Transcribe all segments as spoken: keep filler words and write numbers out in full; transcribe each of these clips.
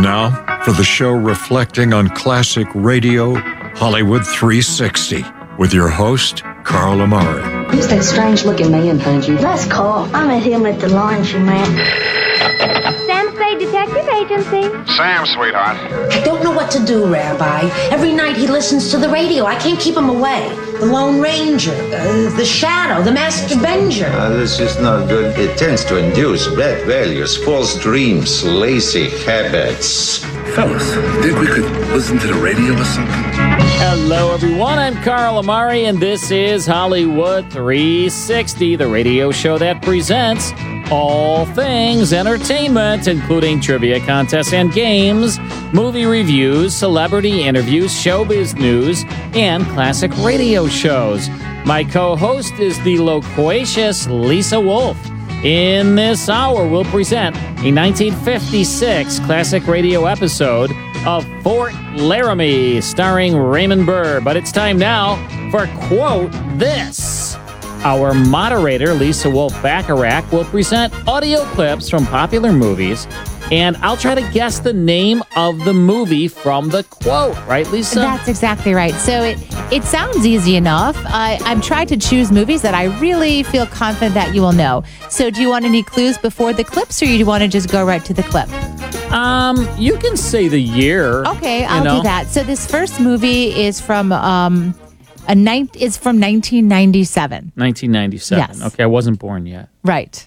And now, for the show reflecting on classic radio, Hollywood three sixty, with your host, Carl Amari. Who's that strange-looking man behind you? That's Carl. I met him at the laundromat. Sam Spade Detective Agency. Sam, sweetheart. I don't know what to do, Rabbi. Every night he listens to the radio. I can't keep him away. The Lone Ranger, uh, the Shadow, the Master Benger. Uh, this is not good. It tends to induce bad values, false dreams, lazy habits. Fellas, think we could listen to the radio or something? Hello, everyone. I'm Carl Amari, and this is Hollywood three sixty, the radio show that presents all things entertainment, including trivia contests and games, movie reviews, celebrity interviews, showbiz news, and classic radio shows. My co-host is the loquacious Lisa Wolf. In this hour, we'll present a nineteen fifty-six classic radio episode of Fort Laramie, starring Raymond Burr. But it's time now for Quote This. Our moderator, Lisa Wolf Bacharach, will present audio clips from popular movies, and I'll try to guess the name of the movie from the quote. Right, Lisa? That's exactly right. So it it sounds easy enough. I, I'm trying to choose movies that I really feel confident that you will know. So do you want any clues before the clips, or do you want to just go right to the clip? Um, you can say the year. Okay, I'll know. do that. So this first movie is from um a nine is from nineteen ninety-seven. nineteen ninety-seven. Yes. Okay, I wasn't born yet. Right.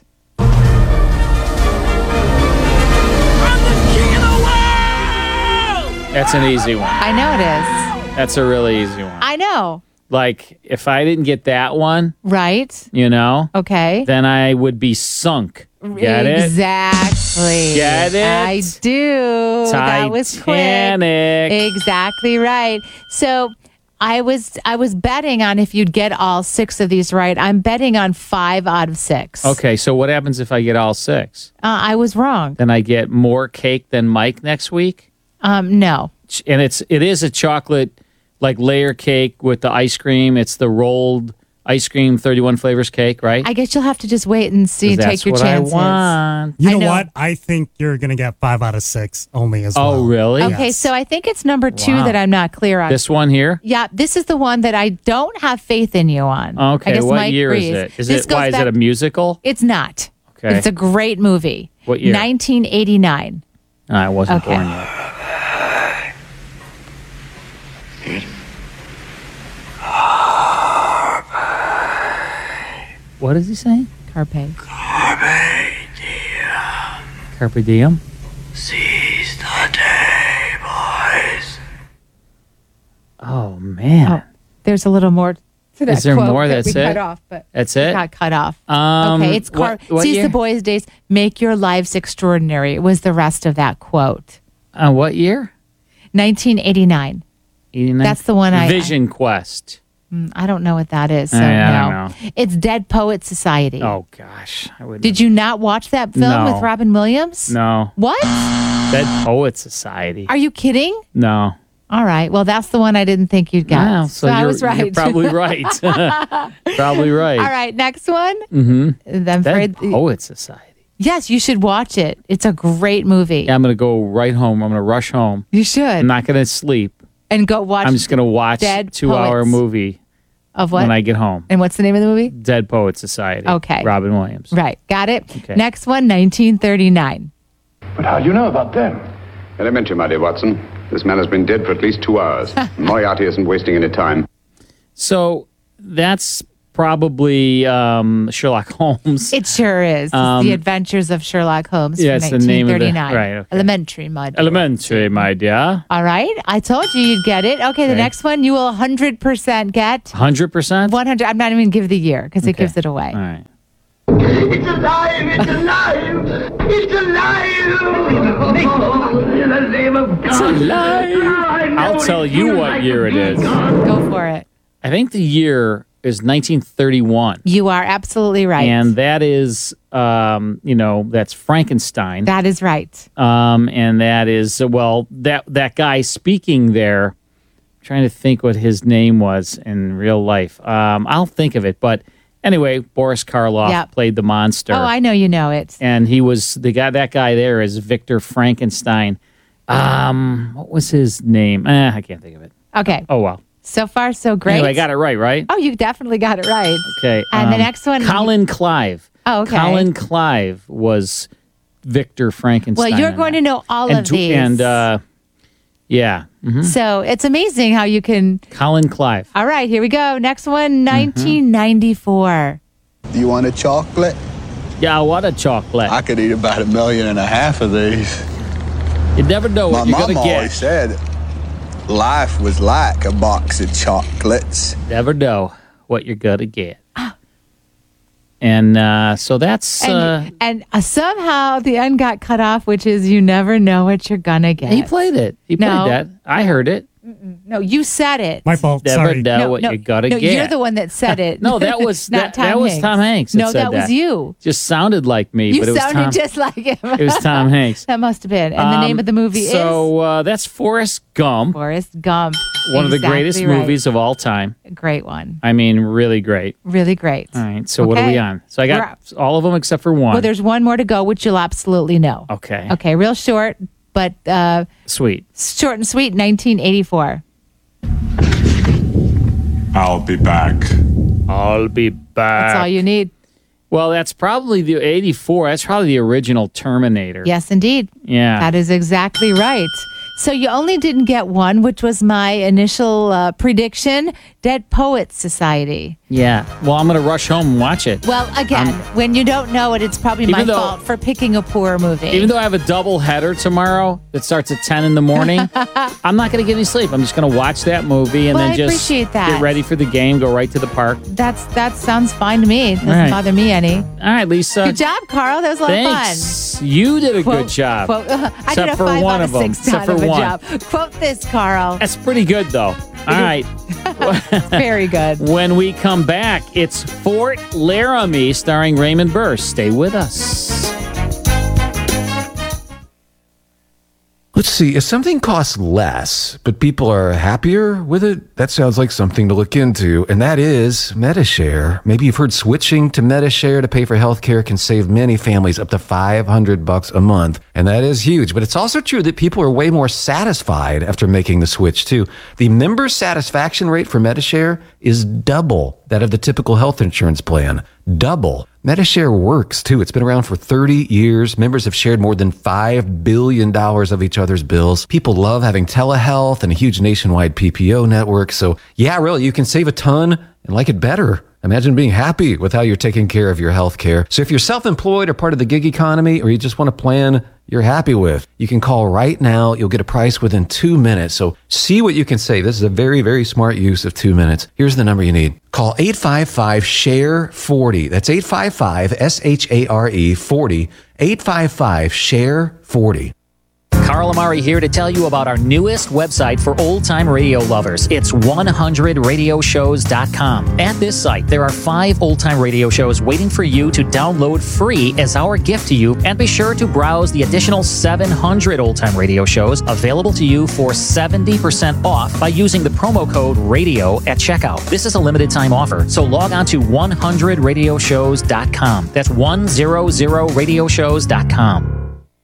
That's an easy one. I know it is. That's a really easy one. I know. Like, if I didn't get that one, Right. you know, Okay. then I would be sunk. Get it? Exactly. Get it? I do. That was quick. Titanic. Exactly right. So I was I was betting on if you'd get all six of these right. I'm betting on five out of six. Okay, so what happens if I get all six? Uh, I was wrong. Then I get more cake than Mike next week? Um, no. And it's it is a chocolate, like, layer cake with the ice cream. It's the rolled ice cream, thirty-one flavors cake, right? I guess you'll have to just wait and see. 'Cause Take that's your what chances. I want. You know, I know. what? I think you're going to get five out of six only as Oh, well. really? Okay, Yes. so I think it's number two Wow. that I'm not clear on. This one here? Yeah, this is the one that I don't have faith in you on. I Okay, guess what Mike year agrees. is it? Is This it goes why is back- it a musical? It's not. Okay. It's a great movie. What year? nineteen eighty-nine. No, I wasn't Okay. born yet. What is he saying? Carpe. Carpe diem? Seize the day, boys. Oh, man. Oh, there's a little more to that Is there quote more? that That's we it? cut off, but That's it it? got cut off. Um, okay, it's car- what- what Seize year? the boys' days. Make your lives extraordinary. It was the rest of that quote. Uh, what year? nineteen eighty-nine. eighty-nine? That's the one I- Vision Quest. Mm, I don't know what that is. So I- I no. don't know. It's Dead Poet Society. Oh, gosh. I wouldn't. Did you not watch that film No. with Robin Williams? No. What? Dead Poet Society. Are you kidding? No. All right. Well, that's the one I didn't think you'd get. Wow, so I you're, was right. You're probably right. Probably right. All right. Next one. Mm-hmm. I'm Dead afraid. Poet Society. Yes, you should watch it. It's a great movie. Yeah, I'm going to go right home. I'm going to rush home. You should. I'm not going to sleep. And go watch. I'm just going to watch a Dead two-hour Poets. movie Of what? when I get home. And what's the name of the movie? Dead Poet Society. Okay. Robin Williams. Right. Got it. Okay. Next one, nineteen thirty-nine. But how do you know about them? Elementary, my dear Watson. This man has been dead for at least two hours. Moriarty isn't wasting any time. So that's probably um, Sherlock Holmes. It sure is. It's Um, the Adventures of Sherlock Holmes yeah, from it's the name of the- nineteen thirty-nine. right, okay. Elementary, Mud. Elementary, my dear. All right. I told you you'd get it. Okay, the Okay. next one you will one hundred percent get. one hundred percent? one hundred. I'm not even going to give the year because it Okay. gives it away. All right. It's alive! It's alive! It's alive! In the name of God! It's alive! I'll tell you what year it is. Go for it. I think the year is nineteen thirty-one. You are absolutely right. And that is, um, you know, that's Frankenstein. That is right. Um, and that is, uh, well, that that guy speaking there, I'm trying to think what his name was in real life. Um, I'll think of it. But anyway, Boris Karloff Yep. played the monster. Oh, I know you know it. And he was, the guy, that guy there is Victor Frankenstein. Um, what was his name? Eh, I can't think of it. Okay. Oh, well. So far, so great. Anyway, I got it right, right? Oh, you definitely got it right. Okay. And the um, next one. Colin Clive. Oh, okay. Colin Clive was Victor Frankenstein. Well, you're in going that. to know all and of tw- these. And, uh, yeah. mhm. So it's amazing how you can. Colin Clive. All right, here we go. Next one, nineteen ninety-four. Do you want a chocolate? Yeah, what a chocolate. I could eat about a million and a half of these. You never know what My you're going mom to get. always said life was like a box of chocolates. Never know what you're going to get. And uh, so that's... And, uh, and uh, somehow the end got cut off, which is you never know what you're going to get. he played it. He played No. that. I heard it. No, you said it. My fault. Never Sorry. know No, what no, you got to no, get. you're the one that said it. No, that was not that, Tom that was Hanks. Tom Hanks. That No, said that was you. Just sounded like me, You but it was sounded Tom. just like him. It was Tom Hanks. That must have been. And the Um, name of the movie is So uh, that's Forrest Gump, Forrest Gump. one of the Exactly greatest right. movies of all time. Great one. I mean, really great. Really great. All right, so what are Okay. we on? So I got all of them except for one. Well, there's one more to go, which you'll absolutely know. Okay. Okay, real short, but uh, Sweet. short and sweet, nineteen eighty-four. I'll be back. I'll be back. That's all you need. Well, that's probably the eighty-four. That's probably the original Terminator. Yes, indeed. Yeah. That is exactly right. So you only didn't get one, which was my initial uh, prediction, Dead Poets Society. Yeah. Well, I'm going to rush home and watch it. Well, again, when you don't know it, it's probably Even my though- fault for picking a poor movie. Even though I have a double header tomorrow that starts at ten in the morning, I'm not going to get any sleep. I'm just going to watch that movie and Well, then I just appreciate that. get ready for the game, go right to the park. That's that sounds fine to me. It doesn't All right. bother me any. All right, Lisa. Good job, Carl. That was a lot Thanks. You did a of fun. good job. Quote, I Except did a for five one out of of them. six Except kind for of a one. job. Quote this, Carl. That's pretty good, though. All right. Very good. When we come back, it's Fort Laramie starring Raymond Burr. Stay with us. Let's see, if something costs less, but people are happier with it, that sounds like something to look into, and that is Medishare. Maybe you've heard switching to Medishare to pay for healthcare can save many families up to five hundred bucks a month, and that is huge. But it's also true that people are way more satisfied after making the switch, too. The member satisfaction rate for Medishare is double that of the typical health insurance plan. Double. Medishare works, too. It's been around for thirty years. Members have shared more than five billion dollars of each other's bills. People love having telehealth and a huge nationwide P P O network. So, yeah, really, you can save a ton and like it better. Imagine being happy with how you're taking care of your health care. So if you're self-employed or part of the gig economy, or you just want a plan you're happy with, you can call right now. You'll get a price within two minutes. So see what you can save. This is a very, very smart use of two minutes. Here's the number you need. Call eight five five, S H A R E, forty. That's eight five five, S H A R E, forty. eight five five, S H A R E, forty. Carl Amari here to tell you about our newest website for old-time radio lovers. It's one hundred radio shows dot com. At this site, there are five old-time radio shows waiting for you to download free as our gift to you, and be sure to browse the additional seven hundred old-time radio shows available to you for seventy percent off by using the promo code RADIO at checkout. This is a limited-time offer, so log on to one hundred radio shows dot com. That's one hundred radio shows dot com.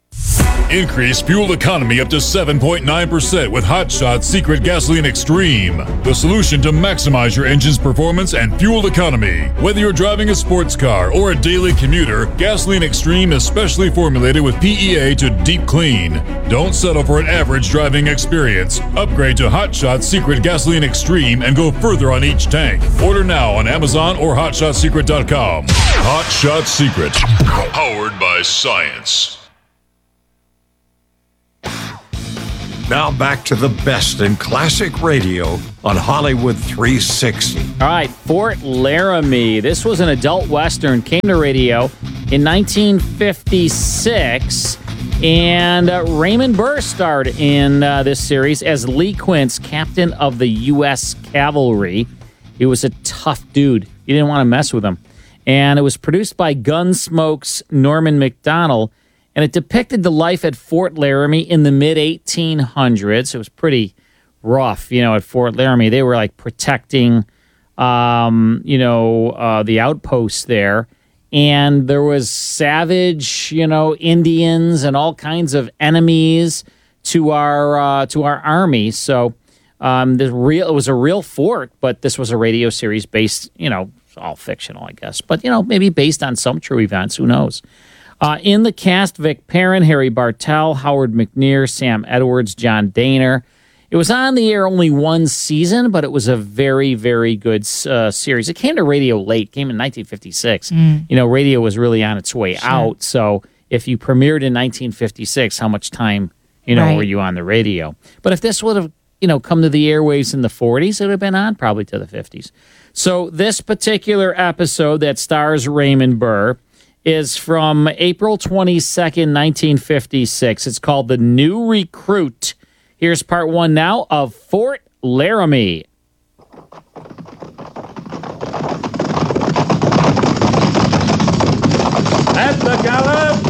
Increase fuel economy up to seven point nine percent with Hot Shot Secret Gasoline Extreme, the solution to maximize your engine's performance and fuel economy. Whether you're driving a sports car or a daily commuter, Gasoline Extreme is specially formulated with P E A to deep clean. Don't settle for an average driving experience. Upgrade to Hot Shot Secret Gasoline Extreme and go further on each tank. Order now on Amazon or hot shot secret dot com. Hot Shot Secret, powered by science. Now back to the best in classic radio on Hollywood three sixty. All right, Fort Laramie. This was an adult Western, came to radio in nineteen fifty-six, and uh, Raymond Burr starred in uh, this series as Lee Quince, captain of the U S Cavalry. He was a tough dude. You didn't want to mess with him. And it was produced by Gunsmoke's Norman Macdonald, and it depicted the life at Fort Laramie in the mid eighteen hundreds. It was pretty rough, you know, at Fort Laramie. They were like protecting, um, you know, uh, the outposts there. And there was savage, you know, Indians and all kinds of enemies to our uh, to our army. So um, the real it was a real fort, but this was a radio series based, you know, all fictional, I guess, but you know, maybe based on some true events. Who knows? Uh, in the cast, Vic Perrin, Harry Bartell, Howard McNear, Sam Edwards, John Daner. It was on the air only one season, but it was a very, very good uh, series. It came to radio late. It came in nineteen fifty-six. Mm. You know, radio was really on its way sure. out. So if you premiered in nineteen fifty-six, how much time, you know, right. were you on the radio? But if this would have, you know, come to the airwaves in the forties, it would have been on probably to the fifties. So this particular episode that stars Raymond Burr is from April twenty-second, nineteen fifty-six. It's called The New Recruit. Here's part one now of Fort Laramie. At the gallop!